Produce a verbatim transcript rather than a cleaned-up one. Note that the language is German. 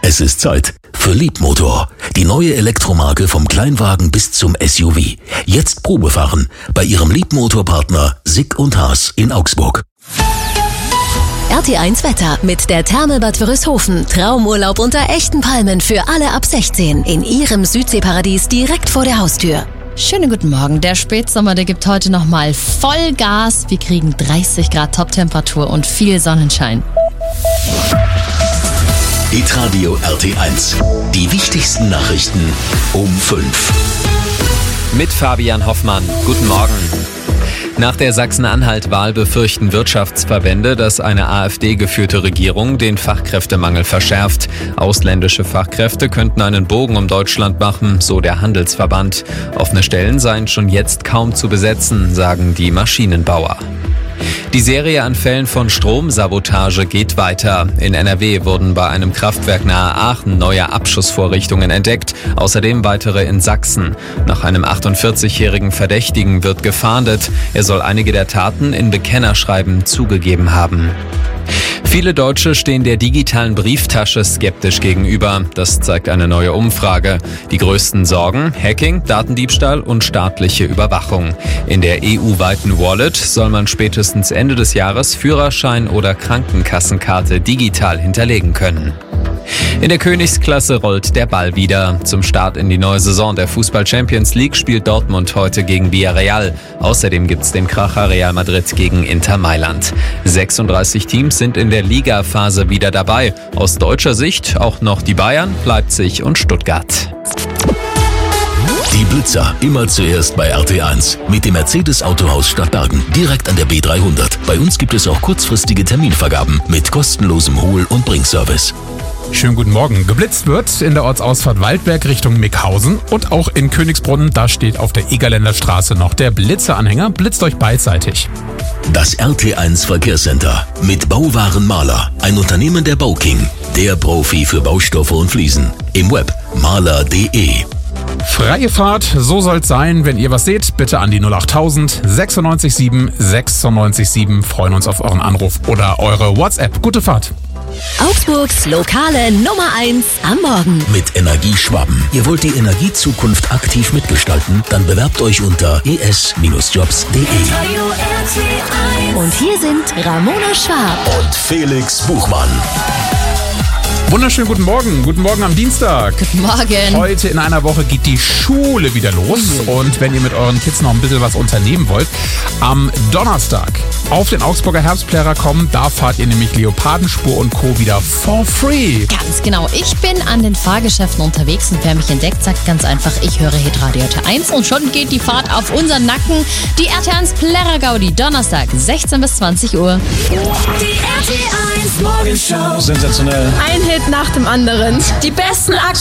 Es ist Zeit für Leapmotor, die neue Elektromarke vom Kleinwagen bis zum S U V. Jetzt Probefahren bei Ihrem Leapmotor-Partner Sick und Haas in Augsburg. R T eins Wetter mit der Therme Bad Wörishofen. Traumurlaub unter echten Palmen für alle ab sechzehn in Ihrem Südseeparadies direkt vor der Haustür. Schönen guten Morgen. Der Spätsommer, der gibt heute nochmal Vollgas. Wir kriegen dreißig Grad Toptemperatur und viel Sonnenschein. Hitradio R T eins. Die wichtigsten Nachrichten um fünf. Mit Fabian Hoffmann. Guten Morgen. Nach der Sachsen-Anhalt-Wahl befürchten Wirtschaftsverbände, dass eine AfD-geführte Regierung den Fachkräftemangel verschärft. Ausländische Fachkräfte könnten einen Bogen um Deutschland machen, so der Handelsverband. Offene Stellen seien schon jetzt kaum zu besetzen, sagen die Maschinenbauer. Die Serie an Fällen von Stromsabotage geht weiter. In N R W wurden bei einem Kraftwerk nahe Aachen neue Abschussvorrichtungen entdeckt, außerdem weitere in Sachsen. Nach einem achtundvierzigjährigen Verdächtigen wird gefahndet. Er soll einige der Taten in Bekennerschreiben zugegeben haben. Viele Deutsche stehen der digitalen Brieftasche skeptisch gegenüber. Das zeigt eine neue Umfrage. Die größten Sorgen: Hacking, Datendiebstahl und staatliche Überwachung. In der E U-weiten Wallet soll man spätestens Ende des Jahres Führerschein oder Krankenkassenkarte digital hinterlegen können. In der Königsklasse rollt der Ball wieder. Zum Start in die neue Saison der Fußball-Champions League spielt Dortmund heute gegen Villarreal. Außerdem gibt's den Kracher Real Madrid gegen Inter Mailand. sechsunddreißig Teams sind in der Ligaphase wieder dabei. Aus deutscher Sicht auch noch die Bayern, Leipzig und Stuttgart. Die Blitzer, immer zuerst bei R T eins. Mit dem Mercedes Autohaus Stadtbergen, direkt an der B dreihundert. Bei uns gibt es auch kurzfristige Terminvergaben mit kostenlosem Hol- und Bringservice. Schönen guten Morgen. Geblitzt wird in der Ortsausfahrt Waldberg Richtung Mickhausen und auch in Königsbrunn, da steht auf der Egerländer Straße noch der Blitzeranhänger. Blitzt euch beidseitig. Das R T eins Verkehrscenter mit Bauwaren Maler, ein Unternehmen der Bauking, der Profi für Baustoffe und Fliesen. Im Web maler punkt de. Freie Fahrt, so soll's sein. Wenn ihr was seht, bitte an die null achttausend sechsundneunzig sieben sechsundneunzig sieben. Freuen uns auf euren Anruf oder eure WhatsApp. Gute Fahrt. Augsburgs lokale Nummer eins am Morgen. Mit Energieschwaben. Ihr wollt die Energiezukunft aktiv mitgestalten? Dann bewerbt euch unter e s jobs punkt de. Und hier sind Ramona Schwab Und Felix Buchmann. Wunderschönen guten Morgen. Guten Morgen am Dienstag. Guten Morgen. Heute in einer Woche geht die Schule wieder los. Und wenn ihr mit euren Kids noch ein bisschen was unternehmen wollt, am Donnerstag auf den Augsburger Herbstlehrer kommen. Da fahrt ihr nämlich Leopardenspur und Co. wieder for free. Ganz genau. Ich bin an den Fahrgeschäften unterwegs und wer mich entdeckt, sagt ganz einfach, ich höre Hitradio R T eins und schon geht die Fahrt auf unseren Nacken. Die R T eins Plärrer Gaudi, Donnerstag, sechzehn bis zwanzig Uhr. Die R T eins Morgenshow. Sensationell. Ein Hit nach dem anderen. Die besten Aktionen.